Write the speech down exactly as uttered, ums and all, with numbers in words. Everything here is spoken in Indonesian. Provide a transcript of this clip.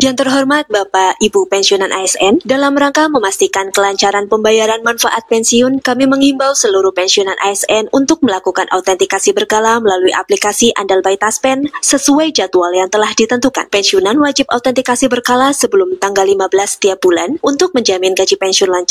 Yang terhormat Bapak Ibu pensiunan A S N, dalam rangka memastikan kelancaran pembayaran manfaat pensiun, kami menghimbau seluruh pensiunan A S N untuk melakukan autentikasi berkala melalui aplikasi Andal by Taspen sesuai jadwal yang telah ditentukan. Pensiunan wajib autentikasi berkala sebelum tanggal lima belas setiap bulan untuk menjamin gaji pensiun lancar